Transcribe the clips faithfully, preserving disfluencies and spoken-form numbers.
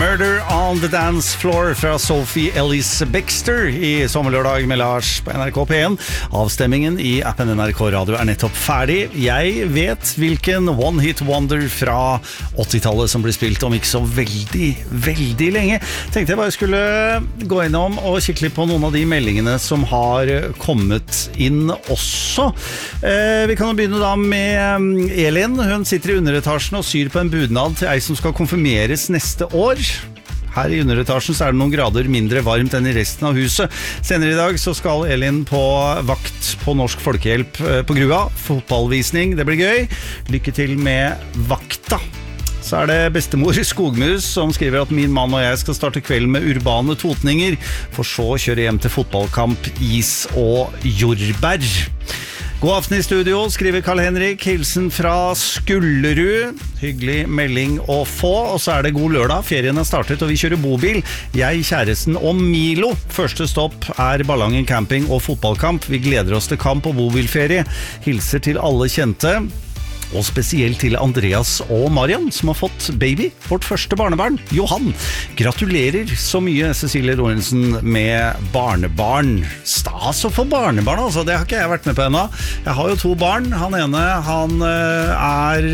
Murder on the Dance Floor fra Sophie Ellis Bextor i Sommerlørdag med Lars på N R K P en. Avstemmingen i appen N R K Radio er nettopp ferdig. Jeg vet hvilken One Hit Wonder fra åttitallet som blir spilt om ikke så veldig, veldig lenge. Tenkte jeg bare skulle gå innom og kikke litt på noen av de meldingene som har kommet inn også. Eh, vi kan jo begynne da med Elin. Hun sitter i underetasjen og syr på en budnad til ei som skal konfirmeres neste år. Her i underetasjen så er det noen grader mindre varmt enn i resten av huset. Senere i dag så skal Elin på vakt på Norsk Folkehjelp på Grua. Fotballvisning, det blir gøy. Lykke til med vakta. Så er det bestemor Skogmus som skriver at min mann og jeg skal starte kvelden med urbane totninger, for så å kjøre hjem til fotballkamp, is og jordbær. God aften i studio, skriver Karl Henrik. Hilsen fra Skullerud. Hyggelig melding å få. Og så er det god lørdag. Ferien er startet og vi kjører bobil. Jeg, kjæresten og Milo. Første stopp er Ballangen camping og fotballkamp. Vi gleder oss til kamp og bobilferie. Hilser til alle kjente. Og spesielt til Andreas og Marian, som har fått baby, vårt første barnebarn, Johan. Gratulerer så mye, Cecilie Lorentzen, med barnebarn. Stas å få barnebarn, altså. Det har ikke jeg vært med på ennå. Jeg har jo to barn. Han ene, han er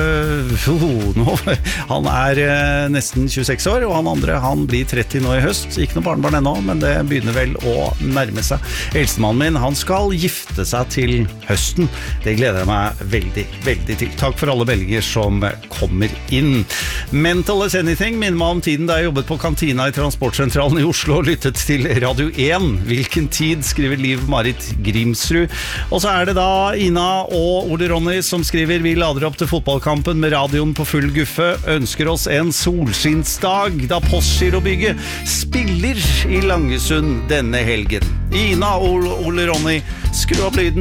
uh, nå, han er uh, nesten tjueseks år, og han andre, han blir tretti nå i høst. Ikke noe barnebarn ennå, men det begynner vel å nærme seg. Eldstemannen min, han skal gifte seg til høsten. Det gleder jeg meg veldig, veldig til. Takk for alle belger som kommer inn. Mental as anything minner meg om tiden da jeg jobbet på kantina i Transportsentralen i Oslo og lyttet til Radio én. Hvilken tid, skriver Liv Marit Grimsrud. Og så er det da Ina og Ole Ronny som skriver: vi lader opp til fotballkampen med radioen på full guffe. Ønsker oss en solskinnsdag da Postgirobygget spiller i Langesund denne helgen. Ina og Ole Ronny, skru opp lyden.